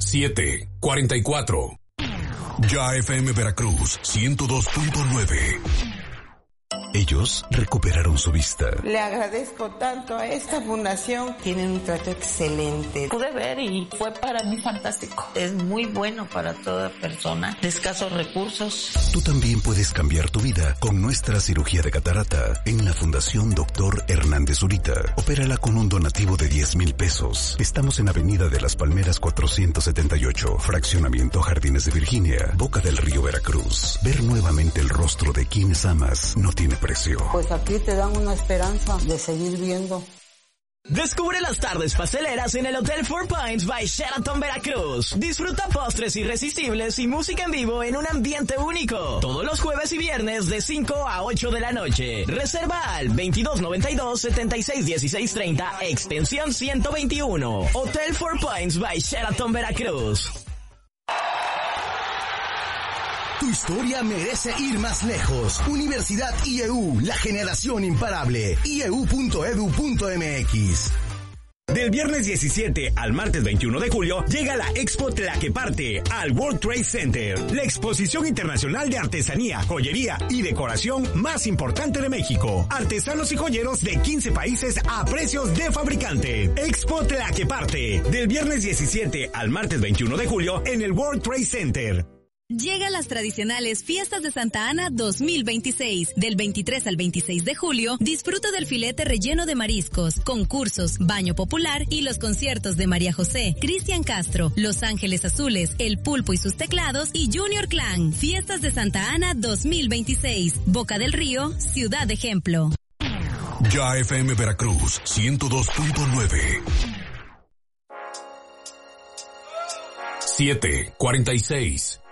7:44. Ya FM Veracruz 102.9. Ellos recuperaron su vista. Le agradezco tanto a esta fundación. Tienen un trato excelente. Pude ver y fue para mí fantástico. Es muy bueno para toda persona de escasos recursos. Tú también puedes cambiar tu vida con nuestra cirugía de catarata en la Fundación Dr. Hernández Zurita. Opérala con un donativo de 10,000 pesos. Estamos en Avenida de las Palmeras 478, Fraccionamiento Jardines de Virginia, Boca del Río, Veracruz. Ver nuevamente el rostro de quienes amas no tiene precio. Pues aquí te dan una esperanza de seguir viendo. Descubre las tardes pasteleras en el Hotel Four Points by Sheraton Veracruz. Disfruta postres irresistibles y música en vivo en un ambiente único. Todos los jueves y viernes de 5 a 8 de la noche. Reserva al 2292-761630, extensión 121. Hotel Four Points by Sheraton Veracruz. Tu historia merece ir más lejos. Universidad IEU, la generación imparable. IEU.edu.mx. Del viernes 17 al martes 21 de julio llega la Expo Tlaqueparte al World Trade Center, la exposición internacional de artesanía, joyería y decoración más importante de México. Artesanos y joyeros de 15 países a precios de fabricante. Expo Tlaqueparte, del viernes 17 al martes 21 de julio en el World Trade Center. Llegan las tradicionales Fiestas de Santa Ana 2026. Del 23 al 26 de julio, disfruta del filete relleno de mariscos, concursos, baño popular y los conciertos de María José, Cristian Castro, Los Ángeles Azules, El Pulpo y sus teclados y Junior Clan. Fiestas de Santa Ana 2026. Boca del Río, ciudad de ejemplo. Ya FM Veracruz 102.9. 7:46.